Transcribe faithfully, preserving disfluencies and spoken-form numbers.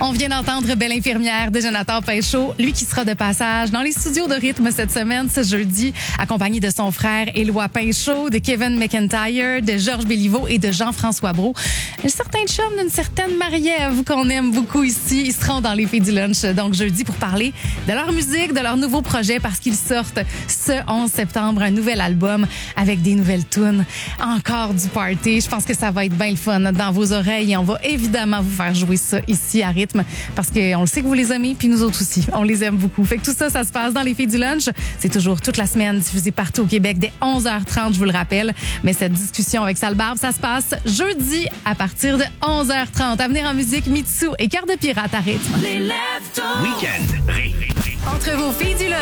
On vient d'entendre Belle Infirmière de Jonathan Pinchot, lui qui sera de passage dans les studios de rythme cette semaine, ce jeudi, accompagné de son frère Éloi Pinchot, de Kevin McIntyre, de Georges Béliveau et de Jean-François Brault. Certains chums d'une certaine Marie-Ève qu'on aime beaucoup ici, ils seront dans les Filles du Lunch, donc jeudi, pour parler de leur musique, de leur nouveau projet, parce qu'ils sortent ce onze septembre un nouvel album avec des nouvelles tunes, encore du party. Je pense que ça va être bien le fun dans vos oreilles et on va évidemment vous faire jouer ça ici à rythme parce qu'on le sait que vous les aimez puis nous autres aussi, on les aime beaucoup. Fait que tout ça, ça se passe dans les Filles du Lunch. C'est toujours toute la semaine diffusé partout au Québec dès onze heures trente, je vous le rappelle. Mais cette discussion avec Sale Barbe, ça se passe jeudi à partir de onze heures trente. À venir en musique, Mitsu et Cœur de pirate à rythme. Les lève-tôt. Week-end. Ré, ré, ré. Entre vos Filles du Lunch